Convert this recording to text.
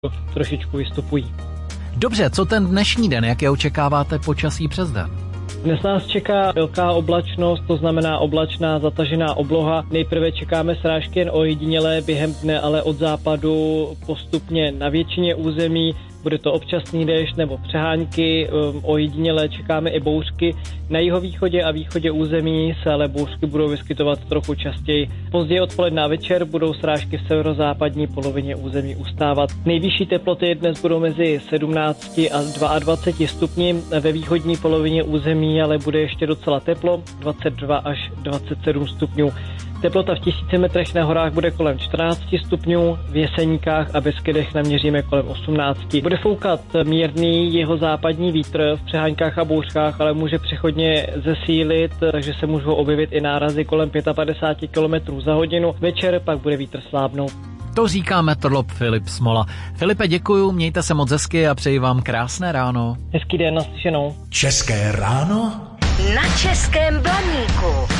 trošičku vystupují. Dobře, co ten dnešní den, jaké očekáváte počasí přes den? Dnes nás čeká velká oblačnost, to znamená oblačná zatažená obloha. Nejprve čekáme srážky jen ojedinělé během dne, ale od západu postupně na většině území. Bude to občasný déšť nebo přehánky, ojedinělé čekáme i bouřky. Na jihovýchodě a východě území se ale bouřky budou vyskytovat trochu častěji. Později odpoledne a večer budou srážky v severozápadní polovině území ustávat. Nejvyšší teploty dnes budou mezi 17 a 22 stupni, ve východní polovině území ale bude ještě docela teplo, 22 až 27 stupňů. Teplota v 1000 metrech na horách bude kolem 14 stupňů, v Jeseníkách a Beskydech naměříme kolem 18. Bude foukat mírný jihozápadní vítr v přeháňkách a bouřkách, ale může přechodně zesílit, takže se můžou objevit i nárazy kolem 55 km za hodinu. Večer pak bude vítr slábnout. To říká meteorolog Filip Smola. Filipe, děkuju, mějte se moc hezky a přeji vám krásné ráno. Hezký den, naslyšenou. České ráno? Na Českém Blaníku.